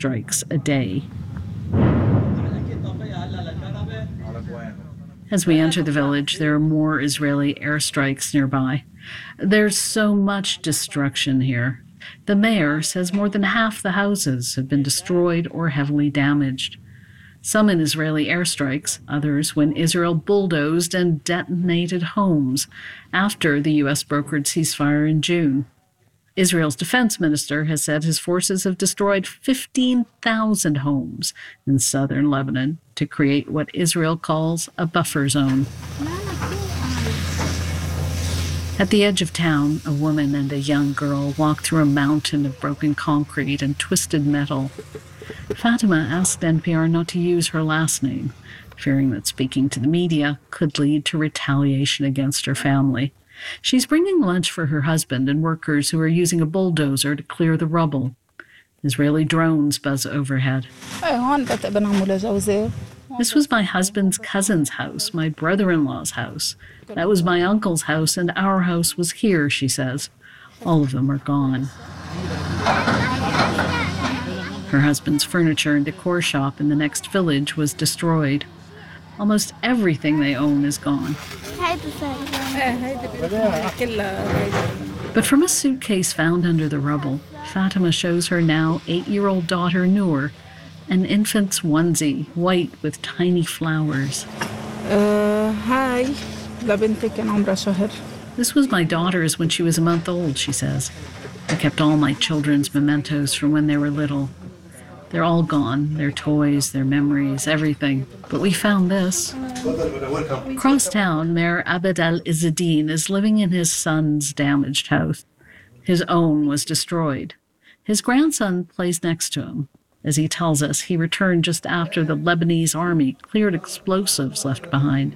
strikes a day. As we enter the village, there are more Israeli airstrikes nearby. There's so much destruction here. The mayor says more than half the houses have been destroyed or heavily damaged. Some in Israeli airstrikes, others when Israel bulldozed and detonated homes after the U.S. brokered ceasefire in June. Israel's defense minister has said his forces have destroyed 15,000 homes in southern Lebanon to create what Israel calls a buffer zone. At the edge of town, a woman and a young girl walk through a mountain of broken concrete and twisted metal. Fatima asked NPR not to use her last name, fearing that speaking to the media could lead to retaliation against her family. She's bringing lunch for her husband and workers who are using a bulldozer to clear the rubble. Israeli drones buzz overhead. This was my husband's cousin's house, my brother-in-law's house. That was my uncle's house, and our house was here, she says. All of them are gone. Her husband's furniture and decor shop in the next village was destroyed. Almost everything they own is gone. But from a suitcase found under the rubble, Fatima shows her now 8-year-old daughter Noor an infant's onesie, white with tiny flowers. This was my daughter's when she was a month old, she says. I kept all my children's mementos from when they were little. They're all gone, their toys, their memories, everything. But we found this. Across town, Mayor Abed al-Izzadeen is living in his son's damaged house. His own was destroyed. His grandson plays next to him. As he tells us, he returned just after the Lebanese army cleared explosives left behind.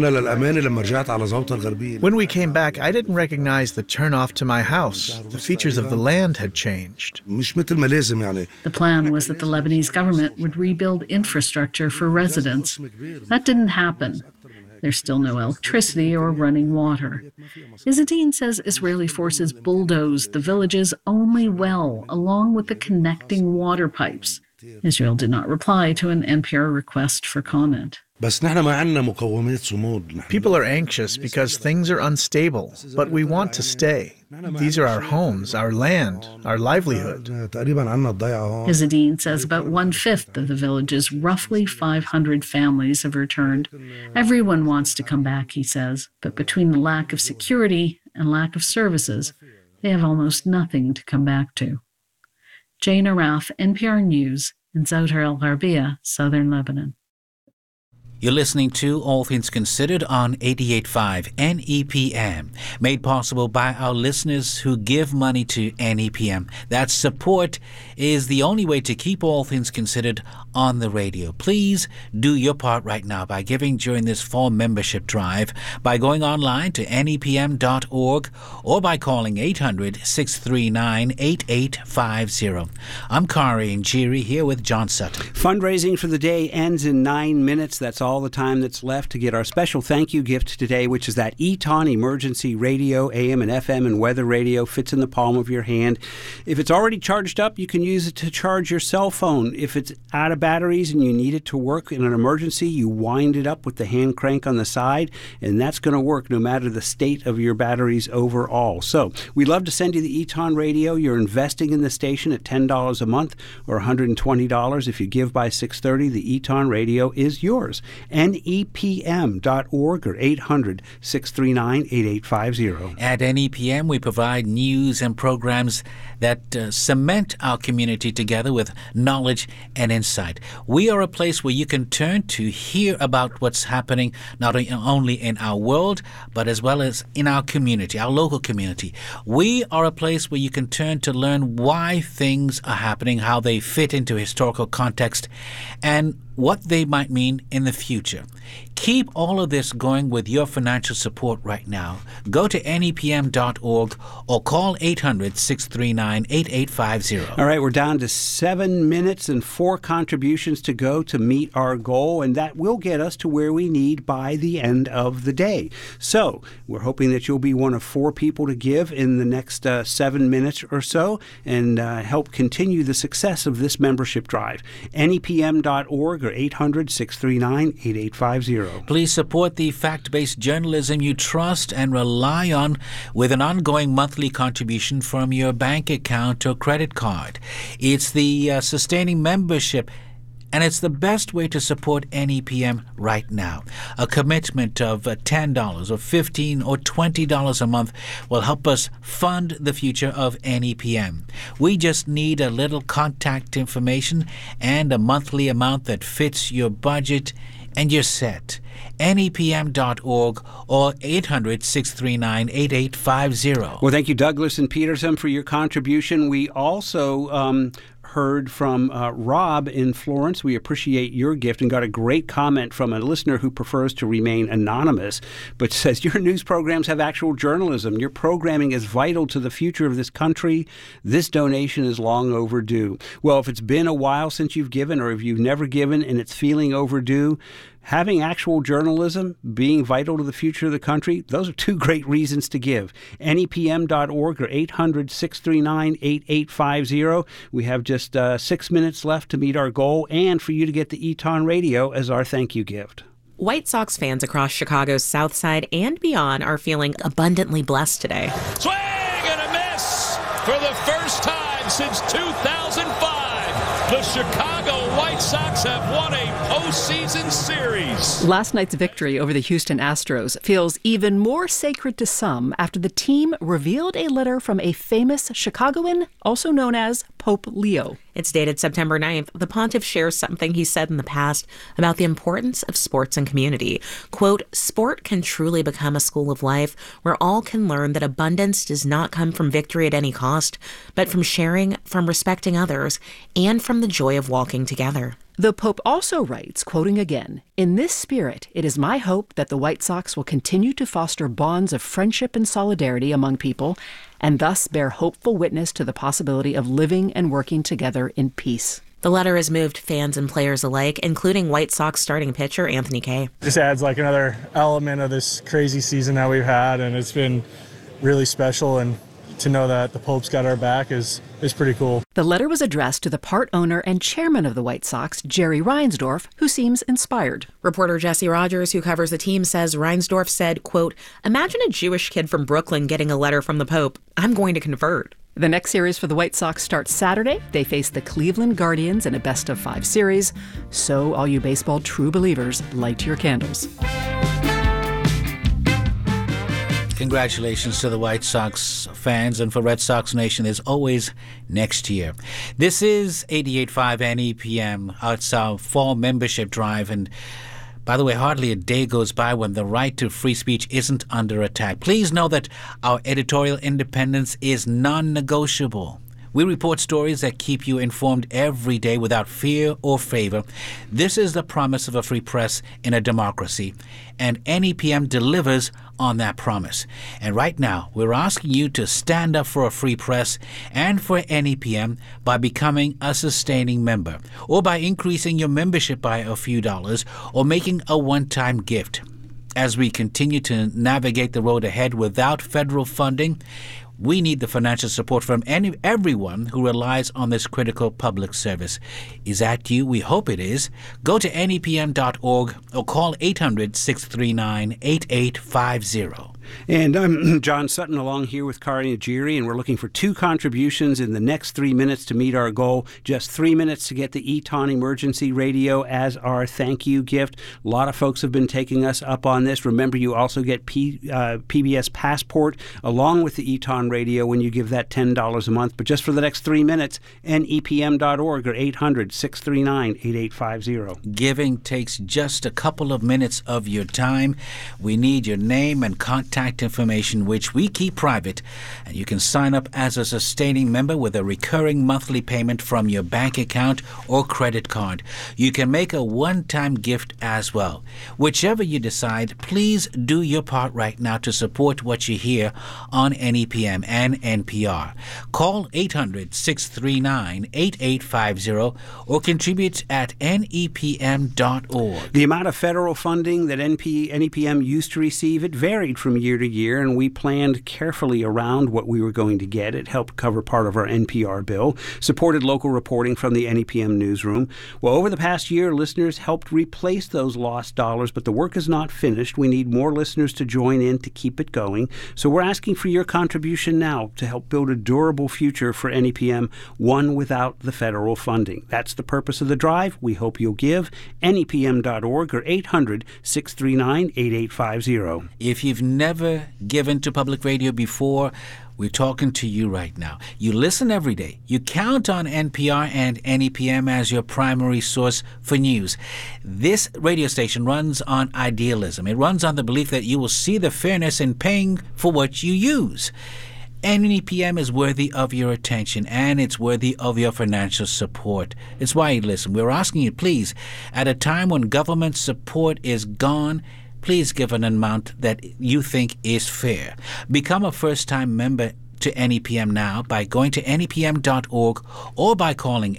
When we came back, I didn't recognize the turnoff to my house. The features of the land had changed. The plan was that the Lebanese government would rebuild infrastructure for residents. That didn't happen. There's still no electricity or running water. Izzadeen says Israeli forces bulldozed the village's only well, along with the connecting water pipes. Israel did not reply to an NPR request for comment. People are anxious because things are unstable, but we want to stay. These are our homes, our land, our livelihood. Izzadeen says about 1/5 of the village's roughly 500 families have returned. Everyone wants to come back, he says, but between the lack of security and lack of services, they have almost nothing to come back to. Jane Araf, NPR News, in Zawtar al-Gharbia, southern Lebanon. You're listening to All Things Considered on 88.5 NEPM, made possible by our listeners who give money to NEPM. That support is the only way to keep All Things Considered on the radio. Please do your part right now by giving during this fall membership drive, by going online to nepm.org or by calling 800-639-8850. I'm Kari Njiri here with John Sutton. Fundraising for the day ends in 9 minutes. That's all the time that's left to get our special thank you gift today, which is that Eton Emergency Radio, AM and FM and weather radio, fits in the palm of your hand. If it's already charged up, you can use it to charge your cell phone. If it's out of batteries and you need it to work in an emergency, you wind it up with the hand crank on the side, and that's going to work no matter the state of your batteries overall. So we'd love to send you the Eton Radio. You're investing in the station at $10 a month or $120. If you give by 6:30, the Eton Radio is yours. NEPM.org or 800-639-8850. At NEPM, we provide news and programs that cement our community together with knowledge and insight. We are a place where you can turn to hear about what's happening not only in our world, but as well as in our community, our local community. We are a place where you can turn to learn why things are happening, how they fit into historical context, and what they might mean in the future. Keep all of this going with your financial support right now. Go to nepm.org or call 800-639-8850. All right, we're down to 7 minutes and 4 contributions to go to meet our goal, and that will get us to where we need by the end of the day. So we're hoping that you'll be one of 4 people to give in the next 7 minutes or so and help continue the success of this membership drive. nepm.org or 800-639-8850. Please support the fact-based journalism you trust and rely on with an ongoing monthly contribution from your bank account or credit card. It's the sustaining membership, and it's the best way to support NEPM right now. A commitment of $10 or $15 or $20 a month will help us fund the future of NEPM. We just need a little contact information and a monthly amount that fits your budget, and you're set. nepm.org or 800-639-8850. Well, thank you, Douglas and Peterson, for your contribution. We also heard from Rob in Florence. We appreciate your gift and got a great comment from a listener who prefers to remain anonymous, but says, your news programs have actual journalism. Your programming is vital to the future of this country. This donation is long overdue. Well, if it's been a while since you've given, or if you've never given and it's feeling overdue, having actual journalism being vital to the future of the country, those are 2 great reasons to give. nepm.org or 800-639-8850. We have just 6 minutes left to meet our goal and for you to get the Eton Radio as our thank you gift. White Sox fans across Chicago's South Side and beyond are feeling abundantly blessed today. Swing and a miss for the first time since 2005. The Chicago White Sox have won a postseason series. Last night's victory over the Houston Astros feels even more sacred to some after the team revealed a letter from a famous Chicagoan, also known as Pope Leo. It's dated September 9th. The pontiff shares something he said in the past about the importance of sports and community. Quote, sport can truly become a school of life where all can learn that abundance does not come from victory at any cost, but from sharing, from respecting others, and from the joy of walking together. The Pope also writes, quoting again, "In this spirit, it is my hope that the White Sox will continue to foster bonds of friendship and solidarity among people, and thus bear hopeful witness to the possibility of living and working together in peace." The letter has moved fans and players alike, including White Sox starting pitcher Anthony Kay. Just adds like another element of this crazy season that we've had, and it's been really special, and to know that the Pope's got our back is pretty cool. The letter was addressed to the part owner and chairman of the White Sox, Jerry Reinsdorf, who seems inspired. Reporter Jesse Rogers, who covers the team, says Reinsdorf said, quote, imagine a Jewish kid from Brooklyn getting a letter from the Pope. I'm going to convert. The next series for the White Sox starts Saturday. They face the Cleveland Guardians in a best-of-5 series. So, all you baseball true believers, light your candles. Congratulations to the White Sox fans, and for Red Sox Nation, there's always next year. This is 88.5 NEPM. It's our fall membership drive, and by the way, hardly a day goes by when the right to free speech isn't under attack. Please know that our editorial independence is non-negotiable. We report stories that keep you informed every day without fear or favor. This is the promise of a free press in a democracy, and NEPM delivers on that promise. And right now, we're asking you to stand up for a free press and for NEPM by becoming a sustaining member, or by increasing your membership by a few dollars, or making a one-time gift. As we continue to navigate the road ahead without federal funding, we need the financial support from everyone who relies on this critical public service. Is that you? We hope it is. Go to nepm.org or call 800-639-8850. And I'm John Sutton, along here with Kari Najiri, and we're looking for 2 contributions in the next 3 minutes to meet our goal. Just 3 minutes to get the Eton Emergency Radio as our thank you gift. A lot of folks have been taking us up on this. Remember, you also get PBS Passport along with the Eton Radio when you give that $10 a month. But just for the next 3 minutes, nepm.org or 800-639-8850. Giving takes just a couple of minutes of your time. We need your name and contact contact information, which we keep private, and you can sign up as a sustaining member with a recurring monthly payment from your bank account or credit card. You can make a one-time gift as well. Whichever you decide, please do your part right now to support what you hear on NEPM and NPR. Call 800-639-8850 or contribute at nepm.org. The amount of federal funding that NEPM used to receive, it varied from year to year, and we planned carefully around what we were going to get. It helped cover part of our NPR bill, supported local reporting from the NEPM newsroom. Well, over the past year, listeners helped replace those lost dollars, but the work is not finished. We need more listeners to join in to keep it going. So we're asking for your contribution now to help build a durable future for NEPM, one without the federal funding. That's the purpose of the drive. We hope you'll give. NEPM.org or 800-639-8850. If you've never given to public radio before, we're talking to you right now. You listen every day. You count on NPR and NEPM as your primary source for news. This radio station runs on idealism. It runs on the belief that you will see the fairness in paying for what you use. NEPM is worthy of your attention, and it's worthy of your financial support. It's why you listen. We're asking you, please, at a time when government support is gone, please give an amount that you think is fair. Become a first-time member to NEPM now by going to nepm.org or by calling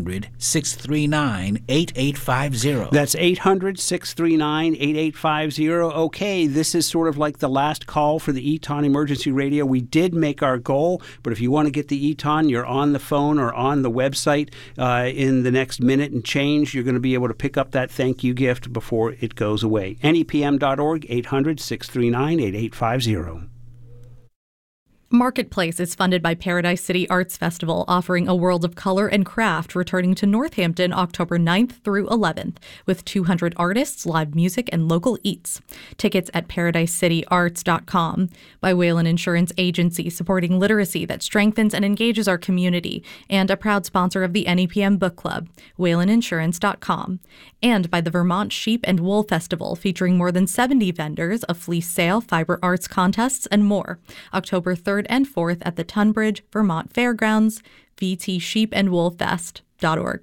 800-639-8850. That's 800-639-8850. Okay, this is sort of like the last call for the Eton Emergency Radio. We did make our goal, but if you want to get the Eton, you're on the phone or on the website in the next minute and change. You're going to be able to pick up that thank you gift before it goes away. nepm.org, 800-639-8850. Marketplace is funded by Paradise City Arts Festival, offering a world of color and craft returning to Northampton October 9th through 11th, with 200 artists, live music, and local eats. Tickets at ParadiseCityArts.com. By Whalen Insurance Agency, supporting literacy that strengthens and engages our community, and a proud sponsor of the NEPM Book Club, WhalenInsurance.com. And by the Vermont Sheep and Wool Festival, featuring more than 70 vendors, a fleece sale, fiber arts contests, and more. October 3rd and 4th at the Tunbridge, Vermont Fairgrounds, vtsheepandwoolfest.org.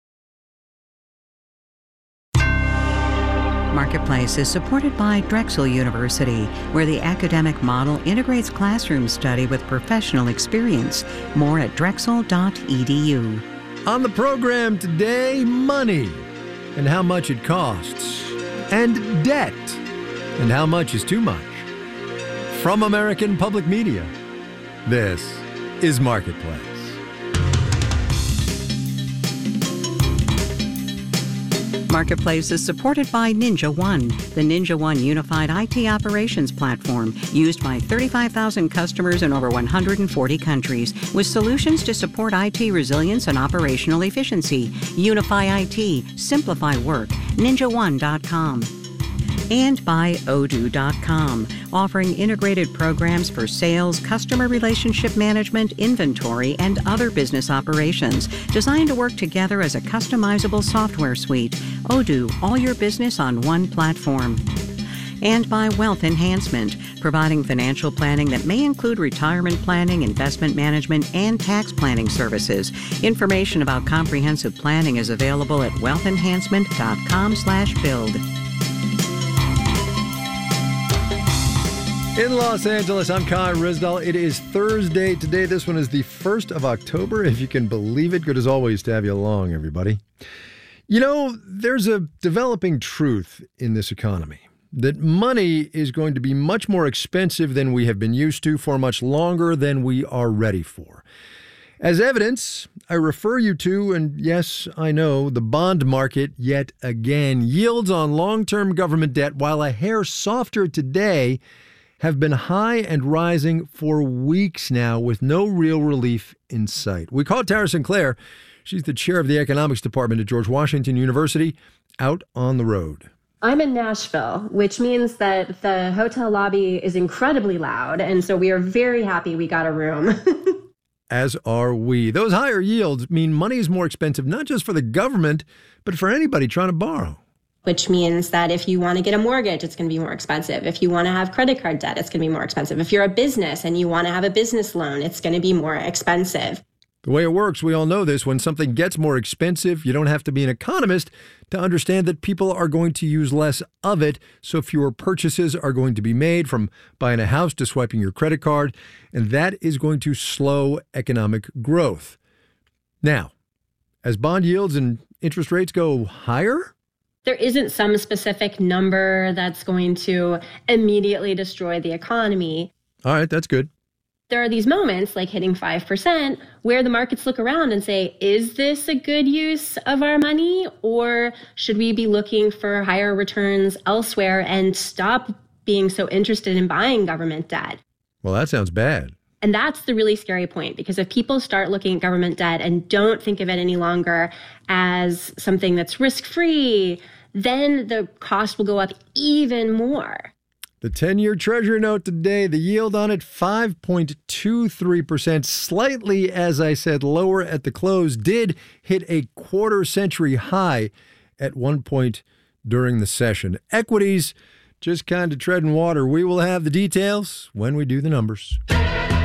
Marketplace is supported by Drexel University, where the academic model integrates classroom study with professional experience. More at drexel.edu. On the program today, money and how much it costs, and debt and how much is too much. From American Public Media, this is Marketplace. Marketplace is supported by Ninja One, the Ninja One unified IT operations platform used by 35,000 customers in over 140 countries, with solutions to support IT resilience and operational efficiency. Unify IT, simplify work. NinjaOne.com. And by Odoo.com, offering integrated programs for sales, customer relationship management, inventory, and other business operations, designed to work together as a customizable software suite. Odoo, all your business on one platform. And by Wealth Enhancement, providing financial planning that may include retirement planning, investment management, and tax planning services. Information about comprehensive planning is available at wealthenhancement.com/build. In Los Angeles, I'm Kai Ryssdal. It is Thursday today. This one is the 1st of October, if you can believe it. Good as always to have you along, everybody. You know, there's a developing truth in this economy that money is going to be much more expensive than we have been used to for much longer than we are ready for. As evidence, I refer you to, and yes, I know, the bond market yet again. Yields on long-term government debt, while a hair softer today, have been high and rising for weeks now with no real relief in sight. We called Tara Sinclair. She's the chair of the economics department at George Washington University, out on the road. I'm in Nashville, which means that the hotel lobby is incredibly loud, and so we are very happy we got a room. As are we. Those higher yields mean money is more expensive, not just for the government, but for anybody trying to borrow. which means that if you want to get a mortgage, it's going to be more expensive. If you want to have credit card debt, it's going to be more expensive. If you're a business and you want to have a business loan, it's going to be more expensive. The way it works, we all know this, when something gets more expensive, you don't have to be an economist to understand that people are going to use less of it, so fewer purchases are going to be made, from buying a house to swiping your credit card, and that is going to slow economic growth. Now, as bond yields and interest rates go higher? There isn't some specific number that's going to immediately destroy the economy. All right, that's good. There are these moments, like hitting 5%, where the markets look around and say, is this a good use of our money? Or should we be looking for higher returns elsewhere and stop being so interested in buying government debt? Well, that sounds bad. And that's the really scary point, because if people start looking at government debt and don't think of it any longer as something that's risk-free, then the cost will go up even more. The 10-year Treasury note today, the yield on it 5.23%, slightly, as I said, lower at the close, did hit a quarter-century high at one point during the session. Equities just kind of treading water. We will have the details when we do the numbers.